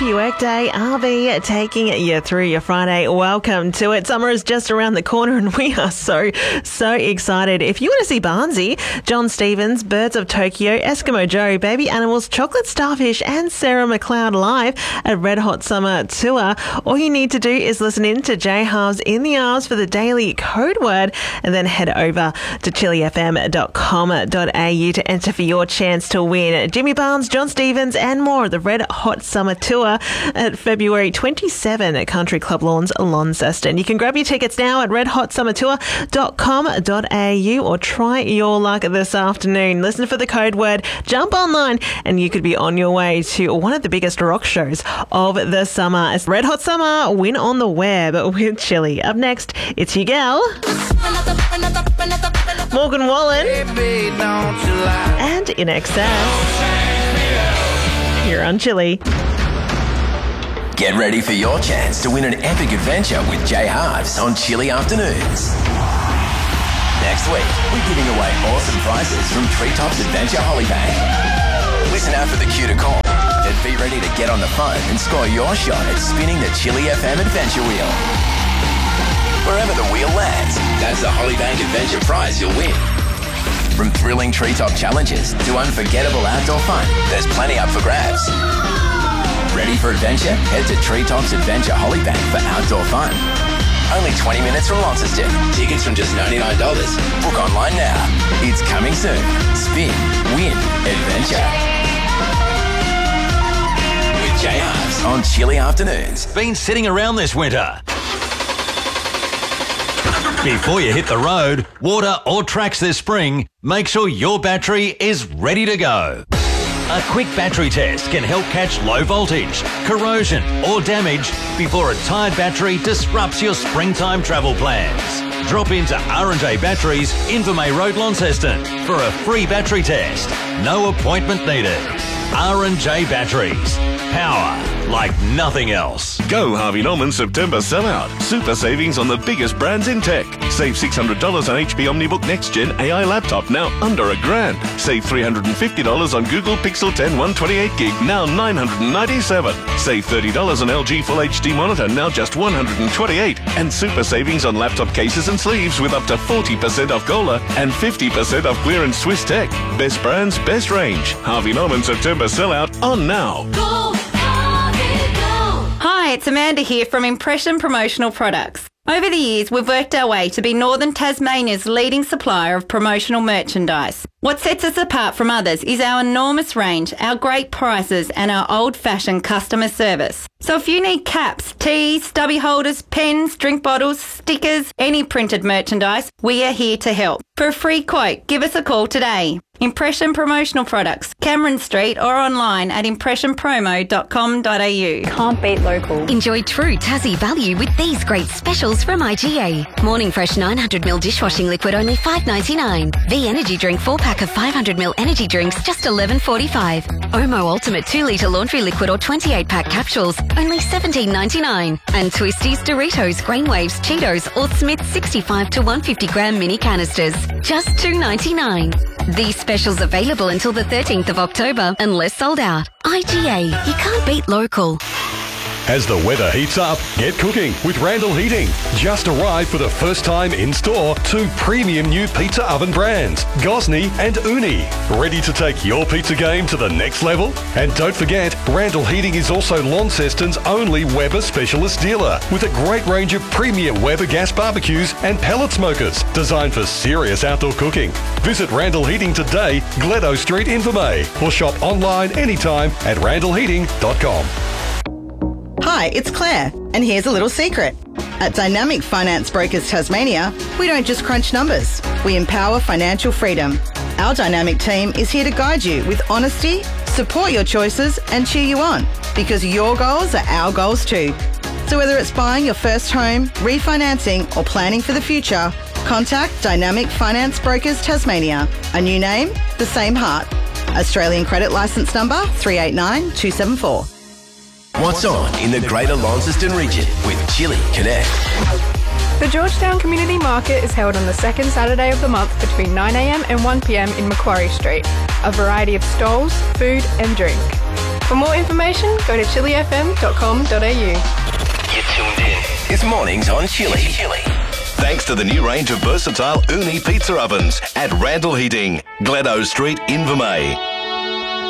Happy workday. RV taking you through your Friday. Welcome to it. Summer is just around the corner and we are so excited. If you want to see Barnsey, John Stevens, Birds of Tokyo, Eskimo Joe, Baby Animals, Chocolate Starfish and Sarah McLeod live at Red Hot Summer Tour, all you need to do is listen in to J Halves in the Arms for the daily code word and then head over to chilifm.com.au to enter for your chance to win Jimmy Barnes, John Stevens and more of the Red Hot Summer Tour at February 27 at Country Club Lawns, Launceston. You can grab your tickets now at redhotsummertour.com.au or try your luck this afternoon. Listen for the code word, jump online, and you could be on your way to one of the biggest rock shows of the summer. It's Red Hot Summer, win on the web with Chili. Up next, it's your gal, Morgan Wallen, and In Excess. You're on Chili. Get ready for your chance to win an epic adventure with J Halves on Chili Afternoons. Next week, we're giving away awesome prizes from Treetops Adventure Hollybank. Listen out for the cue to call and be ready to get on the phone and score your shot at spinning the Chili FM Adventure Wheel. Wherever the wheel lands, that's the Hollybank Adventure prize you'll win. From thrilling treetop challenges to unforgettable outdoor fun, there's plenty up for grabs. Ready for adventure? Head to Treetops Adventure Hollybank for outdoor fun. Only 20 minutes from Launceston. Tickets from just $99. Book online now. It's coming soon. Spin, win, adventure. With J Halves on Chili Afternoons. Been sitting around this winter? Before you hit the road, water or tracks this spring, make sure your battery is ready to go. A quick battery test can help catch low voltage, corrosion or damage before a tired battery disrupts your springtime travel plans. Drop into R&J Batteries, Invermay Road, Launceston for a free battery test. No appointment needed. R&J Batteries. Power like nothing else. Go Harvey Norman September sellout. Super savings on the biggest brands in tech. Save $600 on HP OmniBook Next Gen AI laptop, now under $1,000. Save $350 on Google Pixel 10 128GB, now $997. Save $30 on LG Full HD monitor, now just $128. And super savings on laptop cases and sleeves with up to 40% off Gola and 50% off clearance Swiss Tech. Best brands, best range. Harvey Norman September sellout on now. Hi, it's Amanda here from Impression Promotional Products. Over the years, we've worked our way to be Northern Tasmania's leading supplier of promotional merchandise. What sets us apart from others is our enormous range, our great prices and our old-fashioned customer service. So if you need caps, tees, stubby holders, pens, drink bottles, stickers, any printed merchandise, we are here to help. For a free quote, give us a call today. Impression Promotional Products, Cameron Street or online at impressionpromo.com.au. Can't beat local. Enjoy true Tassie value with these great specials from IGA. Morning Fresh 900ml dishwashing liquid only $5.99. V Energy Drink 4-pack of 500ml energy drinks just $11.45. Omo Ultimate 2-litre laundry liquid or 28-pack capsules only $17.99. And Twisties, Doritos, Grainwaves, Cheetos or Smith's 65 to 150 gram mini canisters just $2.99. These specials available until the 13th of October unless sold out. IGA, you can't beat local. As the weather heats up, get cooking with Randall Heating. Just arrived for the first time in store 2 premium new pizza oven brands, Gosney and Uni. Ready to take your pizza game to the next level? And don't forget, Randall Heating is also Launceston's only Weber specialist dealer with a great range of premium Weber gas barbecues and pellet smokers designed for serious outdoor cooking. Visit Randall Heating today, Gledo Street, Invermay, or shop online anytime at randallheating.com. Hi, it's Claire, and here's a little secret. At Dynamic Finance Brokers Tasmania, we don't just crunch numbers, we empower financial freedom. Our dynamic team is here to guide you with honesty, support your choices, and cheer you on, because your goals are our goals too. So whether it's buying your first home, refinancing, or planning for the future, contact Dynamic Finance Brokers Tasmania. A new name, the same heart. Australian credit licence number 389274. What's on in the Greater Launceston region with Chili Connect? The Georgetown Community Market is held on the second Saturday of the month between 9am and 1pm in Macquarie Street. A variety of stalls, food and drink. For more information, go to chilifm.com.au. You're tuned in. It's Mornings on Chili. Thanks to the new range of versatile Uni pizza ovens at Randall Heating, Glencoe Street, Invermay.